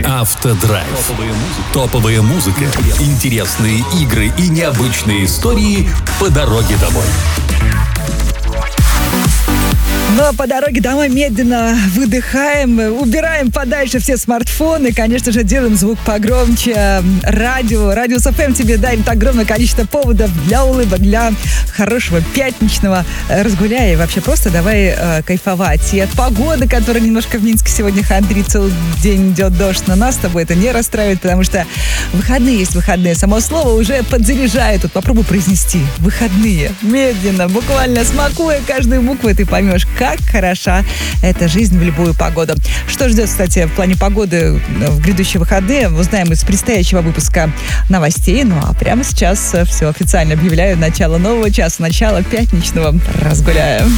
Автодрайв. Топовая музыка, интересные игры и необычные истории по дороге домой. Но по дороге домой медленно выдыхаем, убираем подальше все смартфоны, конечно же, делаем звук погромче. Радио СФМ тебе дарит огромное количество поводов для улыбок, для хорошего пятничного разгуляя. И вообще просто давай кайфовать. И от погоды, которая немножко в Минске сегодня хандрит, целый день идет дождь, но нас с тобой это не расстраивает, потому что выходные есть выходные. Само слово уже подзаряжает. Вот попробуй произнести выходные. Медленно, буквально смакуя каждую букву, ты поймешь, как хороша эта жизнь в любую погоду. Что ждет, кстати, в плане погоды в грядущие выходные, узнаем из предстоящего выпуска новостей. Ну а прямо сейчас все официально объявляю начало нового часа, начало пятничного разгуляем.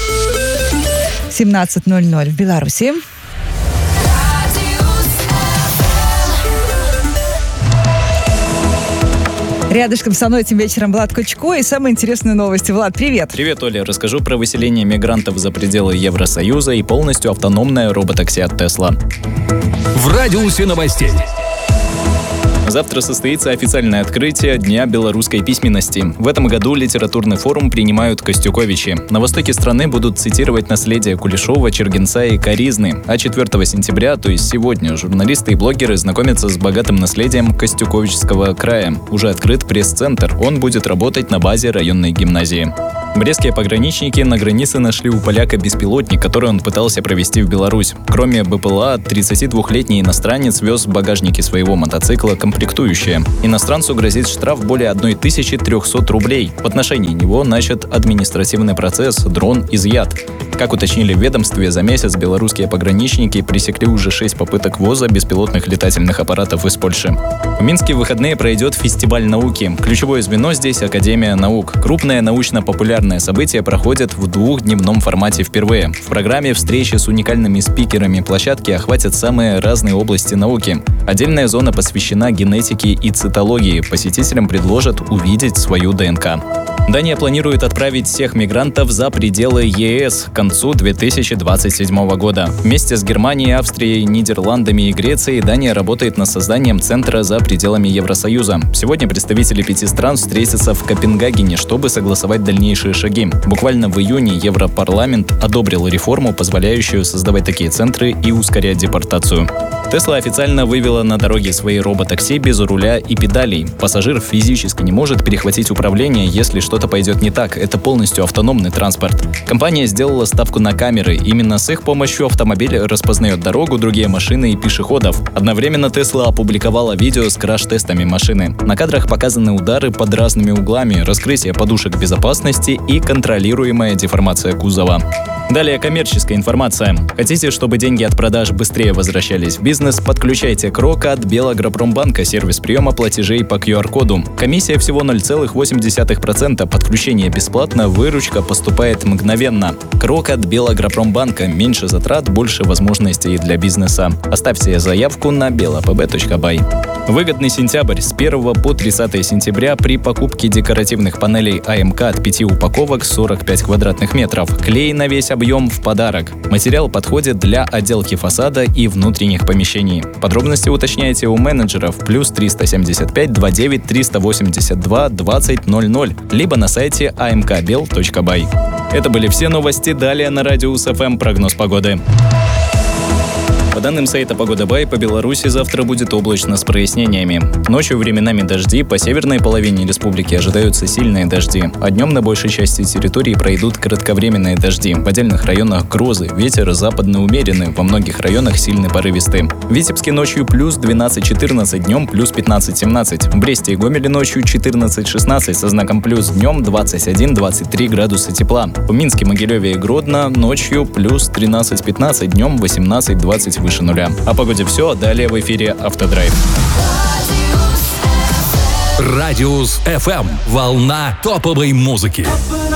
17:00 в Беларуси. Рядышком со мной этим вечером Влад Кучко и самые интересные новости. Влад, привет! Привет, Оля. Расскажу про выселение мигрантов за пределы Евросоюза и полностью автономное роботакси от Tesla. В радиусе новостей. Завтра состоится официальное открытие Дня белорусской письменности. В этом году литературный форум принимают Костюковичи. На востоке страны будут цитировать наследие Кулешова, Чергенца и Коризны. А 4 сентября, то есть сегодня, журналисты и блогеры знакомятся с богатым наследием Костюковичского края. Уже открыт пресс-центр. Он будет работать на базе районной гимназии. Брестские пограничники на границе нашли у поляка беспилотник, который он пытался провести в Беларусь. Кроме БПЛА, 32-летний иностранец вез в багажнике своего мотоцикла комплектующие. Иностранцу грозит штраф более 1300 рублей. В отношении него начат административный процесс, дрон изъят. Как уточнили в ведомстве, за месяц белорусские пограничники пресекли уже 6 попыток ввоза беспилотных летательных аппаратов из Польши. В Минске в выходные пройдет фестиваль науки. Ключевое звено здесь — Академия наук. Крупное научно-популярное событие проходит в 2-дневном формате впервые. В программе встречи с уникальными спикерами площадки охватят самые разные области науки. Отдельная зона посвящена генетике и цитологии. Посетителям предложат увидеть свою ДНК. Дания планирует отправить всех мигрантов за пределы ЕС к концу 2027 года. Вместе с Германией, Австрией, Нидерландами и Грецией Дания работает над созданием центра за пределами Евросоюза. Сегодня представители 5 стран встретятся в Копенгагене, чтобы согласовать дальнейшие шаги. Буквально в июне Европарламент одобрил реформу, позволяющую создавать такие центры и ускорять депортацию. Tesla официально вывела на дороги свои роботакси без руля и педалей. Пассажир физически не может перехватить управление, если что-то пойдет не так. Это полностью автономный транспорт. Компания сделала ставку на камеры. Именно с их помощью автомобиль распознает дорогу, другие машины и пешеходов. Одновременно Tesla опубликовала видео с краш-тестами машины. На кадрах показаны удары под разными углами, раскрытие подушек безопасности и контролируемая деформация кузова. Далее коммерческая информация. Хотите, чтобы деньги от продаж быстрее возвращались в бизнес? Подключайте Крока от Белагропромбанка, сервис приема платежей по QR-коду. Комиссия всего 0,8%. Подключение бесплатно, выручка поступает мгновенно. Крок от Белагропромбанка. Меньше затрат, больше возможностей для бизнеса. Оставьте заявку на belapb.by. Выгодный сентябрь. С 1 по 30 сентября при покупке декоративных панелей АМК от 5 упаковок 45 квадратных метров. Клей на весь объем в подарок. Материал подходит для отделки фасада и внутренних помещений. Подробности уточняйте у менеджеров +375 29 382 20 00, либо на сайте amkbel.by. Это были все новости. Далее на Радиус ФМ прогноз погоды. По данным сайта Погода.бай, по Беларуси завтра будет облачно с прояснениями. Ночью временами дожди, по северной половине республики ожидаются сильные дожди, а днем на большей части территории пройдут кратковременные дожди. В отдельных районах грозы, ветер западный умеренный, во многих районах сильный порывистый. В Витебске ночью +12-14, днем +15-17. В Бресте и Гомеле ночью 14-16 со знаком плюс, днем 21-23 градуса тепла. В Минске, Могилеве и Гродно ночью +13-15, днем 18-20 выше нуля. О погоде все, далее в эфире Автодрайв. Радиус FM. Волна топовой музыки.